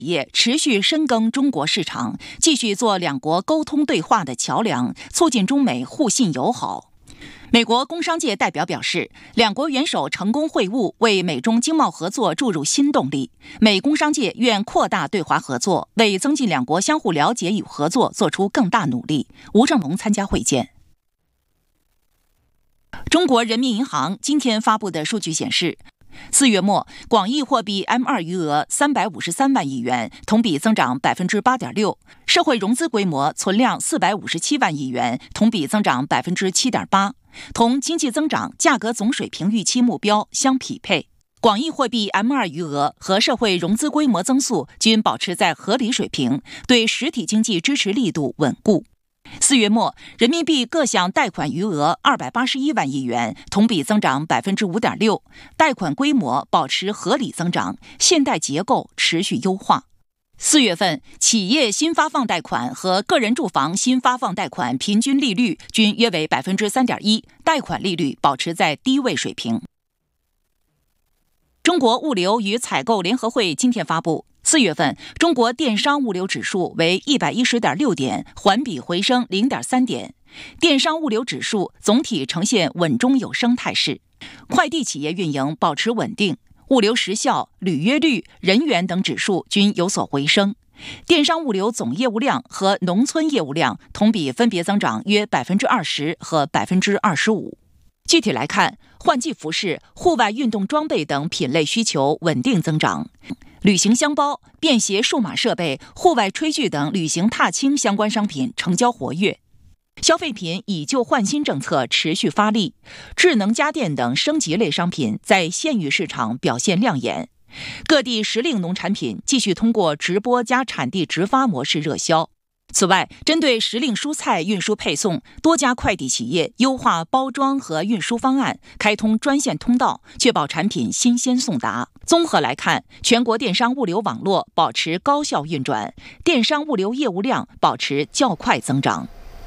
业持续深耕中国市场，继续做两国沟通对话的桥梁，促进中美互信友好。美国工商界代表表示，两国元首成功会晤，为美中经贸合作注入新动力。美工商界愿扩大对华合作，为增进两国相互了解与合作做出更大努力。吴正龙参加会见。中国人民银行今天发布的数据显示，4月末，广义货币 M2 余额353万亿元，同比增长 8.6%； 社会融资规模存量457万亿元，同比增长 7.8%， 同经济增长、价格总水平预期目标相匹配。广义货币 M2 余额和社会融资规模增速均保持在合理水平，对实体经济支持力度稳固。4月末，人民币各项贷款余额281万亿元，同比增长 5.6%， 贷款规模保持合理增长，信贷结构持续优化。4月份，企业新发放贷款和个人住房新发放贷款平均利率均约为 3.1%， 贷款利率保持在低位水平。中国物流与采购联合会今天发布，4月份中国电商物流指数为 110.6 点，环比回升 0.3 点。电商物流指数总体呈现稳中有升态势，快递企业运营保持稳定，物流时效、履约率、人员等指数均有所回升。电商物流总业务量和农村业务量同比分别增长约 20% 和 25%。具体来看，换季服饰、户外运动装备等品类需求稳定增长，旅行箱包、便携数码设备、户外炊具等旅行踏青相关商品成交活跃。消费品以旧换新政策持续发力，智能家电等升级类商品在县域市场表现亮眼。各地时令农产品继续通过直播加产地直发模式热销。此外，针对时令蔬菜运输配送，多家快递企业优化包装和运输方案，开通专线通道，确保产品新鲜送达。综合来看，全国电商物流网络保持高效运转，电商物流业务量保持较快增长。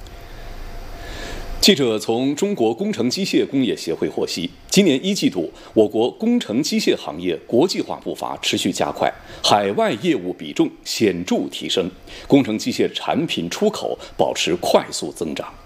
记者从中国工程机械工业协会获悉，今年1季度，我国工程机械行业国际化步伐持续加快，海外业务比重显著提升，工程机械产品出口保持快速增长。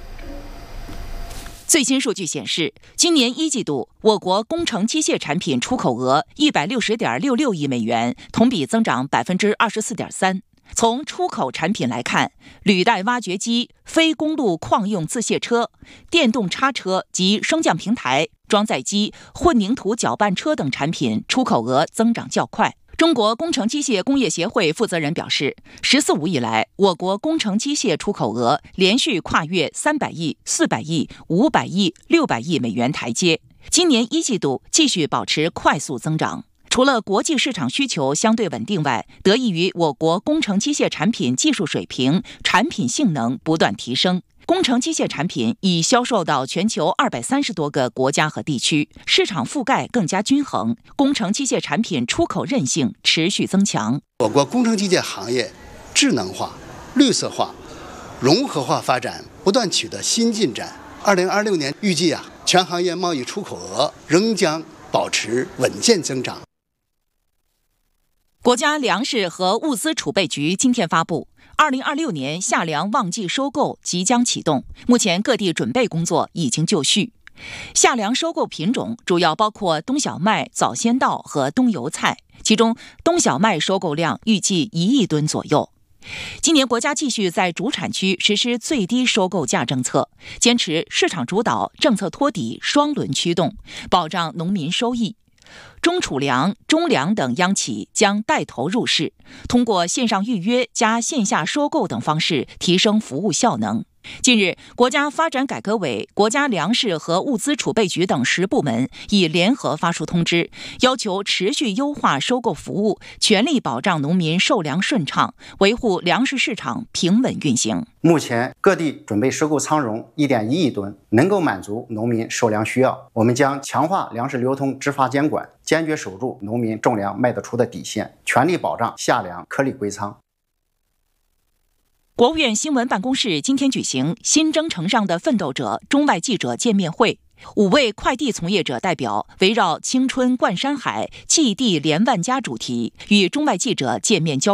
最新数据显示，今年1季度，我国工程机械产品出口额160.66亿美元，同比增长 24.3%。从出口产品来看，履带挖掘机、非公路矿用自卸车、电动叉车及升降平台、装载机、混凝土搅拌车等产品出口额增长较快。中国工程机械工业协会负责人表示，“14五”以来，我国工程机械出口额连续跨越300亿、400亿、500亿、600亿美元台阶，今年1季度继续保持快速增长。除了国际市场需求相对稳定外，得益于我国工程机械产品技术水平、产品性能不断提升，工程机械产品已销售到全球230多个国家和地区，市场覆盖更加均衡，工程机械产品出口韧性持续增强。 我国工程机械行业智能化、绿色化、融合化发展不断取得新进展。2026年预计全行业贸易出口额仍将保持稳健增长。 国家粮食和物资储备局今天发布，2026年夏粮旺季收购即将启动，目前各地准备工作已经就绪。夏粮收购品种主要包括冬小麦、早先稻和冬油菜，其中冬小麦收购量预计1亿吨左右。今年国家继续在主产区实施最低收购价政策，坚持市场主导、政策托底双轮驱动，保障农民收益。中储粮、中粮等央企将带头入市，通过线上预约加线下收购等方式提升服务效能。近日，国家发展改革委、国家粮食和物资储备局等10部门已联合发出通知，要求持续优化收购服务，全力保障农民售粮顺畅，维护粮食市场平稳运行。 目前各地准备收购仓容 1.1 亿吨，能够满足农民售粮需要。我们将强化粮食流通执法监管，坚决守住农民种粮卖得出的底线，全力保障夏粮颗粒归仓。 国务院新闻办公室今天举行新征程上的奋斗者中外记者见面会，5位快递从业者代表围绕青春贯山海、荠地连万家主题，与中外记者见面交